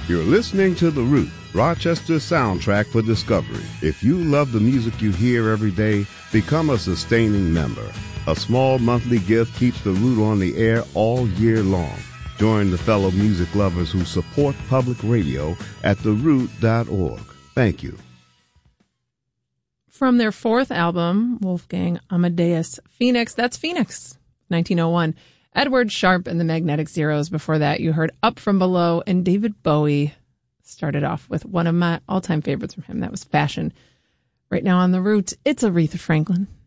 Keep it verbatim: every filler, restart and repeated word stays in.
You're listening to The Root, Rochester's soundtrack for discovery. If you love the music you hear every day, become a sustaining member. A small monthly gift keeps The Root on the air all year long. Join the fellow music lovers who support public radio at the root dot org. Thank you. From their fourth album, Wolfgang Amadeus Phoenix, that's Phoenix, nineteen oh one. Edward Sharpe and the Magnetic Zeros. Before that, you heard Up From Below, and David Bowie started off with one of my all-time favorites from him. That was Fashion. Right now on The Root, it's Aretha Franklin.